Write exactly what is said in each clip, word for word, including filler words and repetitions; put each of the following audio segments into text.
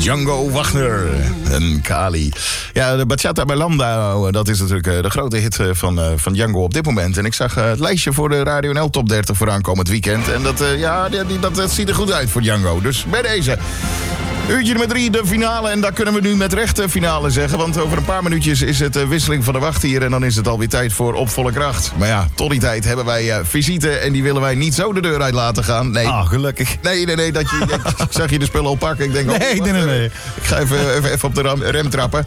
Django Wagner en Kali. Ja, de Bachata Belanda, dat is natuurlijk de grote hit van, van Django op dit moment. En ik zag het lijstje voor de Radio N L Top dertig voor aankomend weekend. En dat, ja, dat, dat ziet er goed uit voor Django. Dus bij deze... Uurtje nummer drie, de finale. En daar kunnen we nu met recht de finale zeggen. Want over een paar minuutjes is het uh, wisseling van de wacht hier. En dan is het alweer tijd voor Op Volle Kracht. Maar ja, tot die tijd hebben wij uh, visite. En die willen wij niet zo de deur uit laten gaan. Nee. Ah, gelukkig. Nee, nee, nee. Dat je, ik zag je de spullen al pakken. Ik denk, nee, oh, nee, nee, nee. Ik ga even, even, even op de ram, rem trappen.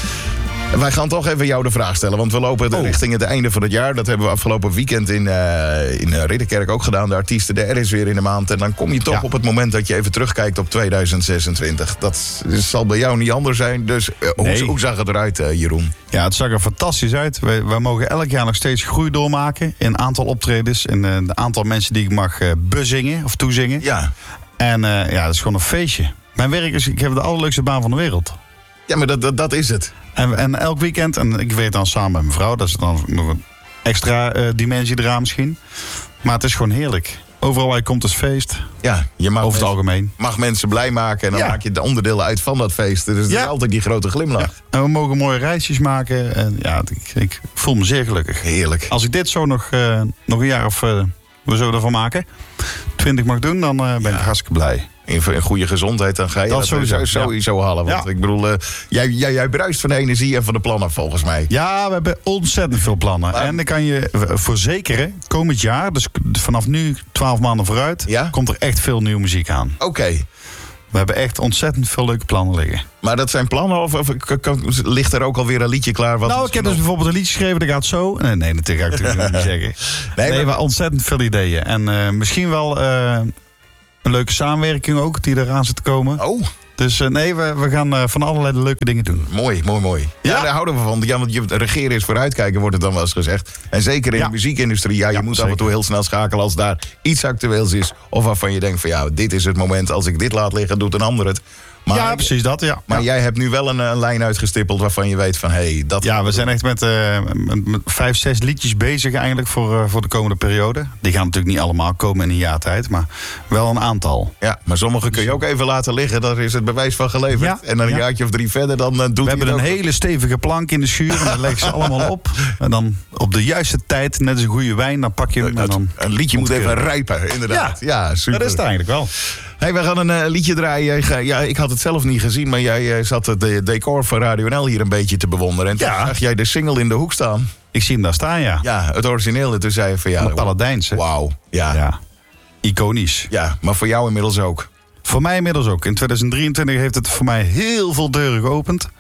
Wij gaan toch even jou de vraag stellen. Want we lopen oh. richting het einde van het jaar. Dat hebben we afgelopen weekend in, uh, in Ridderkerk ook gedaan. De artiesten, de R is weer in de maand. En dan kom je toch ja. op het moment dat je even terugkijkt op tweeduizend zesentwintig. Dat zal bij jou niet anders zijn. Dus uh, nee. hoe, hoe zag het eruit, uh, Jeroen? Ja, het zag er fantastisch uit. Wij, wij mogen elk jaar nog steeds groei doormaken. In aantal optredens. En uh, het aantal mensen die ik mag uh, bezingen of toezingen. Ja. En uh, ja, dat is gewoon een feestje. Mijn werk is, ik heb de allerleukste baan van de wereld. Ja, maar dat, dat, dat is het. En, en elk weekend, en ik weet dan samen met mijn vrouw, dat is dan nog een extra uh, dimensie eraan misschien. Maar het is gewoon heerlijk. Overal waar je komt is feest. Ja, je mag over het mensen, algemeen. mag mensen blij maken en dan ja. maak je de onderdelen uit van dat feest. Dus het ja. is altijd die grote glimlach. Ja. En we mogen mooie reisjes maken. En ja, ik, ik voel me zeer gelukkig. Heerlijk. Als ik dit zo nog, uh, nog een jaar of uh, we zullen ervan maken, twintig mag doen, dan uh, ben ik ja. hartstikke blij. In een goede gezondheid, dan ga je dat, dat sowieso, sowieso ja. halen. Want ja. ik bedoel, uh, jij, jij, jij bruist van de energie en van de plannen volgens mij. Ja, we hebben ontzettend veel plannen. Maar... En dan kan je verzekeren, komend jaar, dus vanaf nu twaalf maanden vooruit, ja? komt er echt veel nieuwe muziek aan. Oké. Okay. We hebben echt ontzettend veel leuke plannen liggen. Maar dat zijn plannen of, of ligt er ook alweer een liedje klaar? Wat nou, ik heb dus bijvoorbeeld een liedje geschreven, dat gaat zo. Nee, nee dat ga ik natuurlijk niet zeggen. Nee, nee maar... we ontzettend veel ideeën. En uh, misschien wel... Uh, een leuke samenwerking ook, die eraan zit te komen. Oh. Dus uh, nee, we, we gaan uh, van allerlei leuke dingen doen. Mooi, mooi, mooi. Ja, ja daar houden we van. Ja, want je, regeren is vooruitkijken, wordt het dan wel eens gezegd. En zeker in ja. de muziekindustrie, ja, je ja, moet zeker. af en toe heel snel schakelen als daar iets actueels is. Of waarvan je denkt van ja, dit is het moment. Als ik dit laat liggen, doet een ander het. Maar, ja, precies dat, ja. Maar ja. jij hebt nu wel een, een lijn uitgestippeld waarvan je weet van... Hey, dat ja, we zijn echt met, uh, met, met vijf, zes liedjes bezig eigenlijk voor, uh, voor de komende periode. Die gaan natuurlijk niet allemaal komen in een jaar tijd, maar wel een aantal. Ja, maar sommige kun je ook even laten liggen. Daar is het bewijs van geleverd. Ja, en dan een ja. jaartje of drie verder, dan uh, doet we hebben een hele stevige plank in de schuur en dan leg je ze allemaal op. En dan op de juiste tijd, net als een goede wijn, dan pak je hem. Uh, en dan een liedje moet even rijpen, inderdaad. Ja, ja super. Dat is het eigenlijk wel. Hey, we gaan een uh, liedje draaien. Ja, ik had het zelf niet gezien, maar jij uh, zat het de decor van Radio N L hier een beetje te bewonderen. En toen ja. zag jij de single in de hoek staan. Ik zie hem daar staan, ja. Ja, het origineel. En toen zei je van ja... De Paladijns, hè? Wauw, ja. ja. Iconisch. Ja, maar voor jou inmiddels ook. Voor mij inmiddels ook. In tweeduizend drieëntwintig heeft het voor mij heel veel deuren geopend.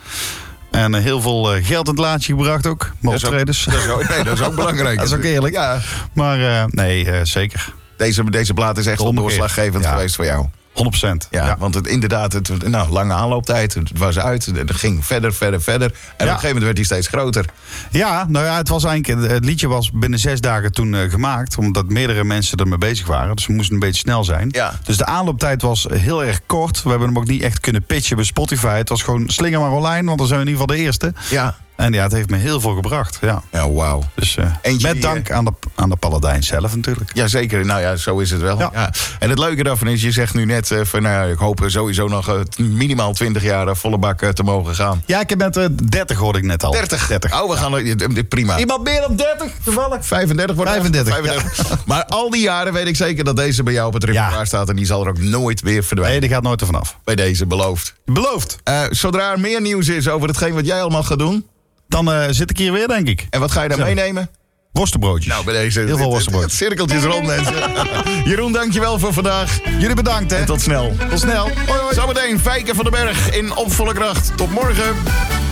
En uh, heel veel uh, geld in het laadje gebracht ook. Mijn optredens. Dat is ook, nee, dat is ook belangrijk. Dat is ook eerlijk. Ja. Maar uh, nee, uh, zeker. Deze, deze plaat is echt doorslaggevend ja. geweest voor jou. honderd procent. Ja, ja, want het, inderdaad, het, nou, lange aanlooptijd, het was uit, het ging verder, verder, verder. En ja. op een gegeven moment werd hij steeds groter. Ja, nou ja, het was eigenlijk, het liedje was binnen zes dagen toen uh, gemaakt, omdat meerdere mensen ermee bezig waren. Dus we moesten een beetje snel zijn. Ja. Dus de aanlooptijd was heel erg kort. We hebben hem ook niet echt kunnen pitchen bij Spotify. Het was gewoon slinger maar online, want dan zijn we in ieder geval de eerste. Ja. En ja, het heeft me heel veel gebracht. Ja, ja wauw. Dus uh, met dank aan de, aan de Paladijn zelf natuurlijk. Jazeker, nou ja, zo is het wel. Ja. Ja. En het leuke daarvan is, je zegt nu net uh, van, nou, ik hoop sowieso nog uh, minimaal twintig jaar uh, volle bak uh, te mogen gaan. Ja, ik heb met uh, dertig hoorde ik net al. dertig? dertig. Oh, we gaan uh, prima. Iemand meer dan dertig, toevallig? vijfendertig wordt vijfendertig. vijfendertig. Ja. Maar al die jaren weet ik zeker dat deze bij jou op het repertoire ja. staat en die zal er ook nooit weer verdwijnen. Nee, die gaat nooit er vanaf. Bij deze, beloofd. Beloofd. Uh, zodra er meer nieuws is over hetgeen wat jij allemaal gaat doen... Dan uh, zit ik hier weer, denk ik. En wat ga je daar Zin. meenemen? Worstenbroodjes. Nou, bij deze. Heel veel worstenbroodjes. Cirkeltjes rond, mensen. Jeroen, dankjewel voor vandaag. Jullie bedankt, hè. En tot snel. Tot snel. Hoi, hoi. Zometeen Fijke van den Berg in Op Volle Kracht. Tot morgen.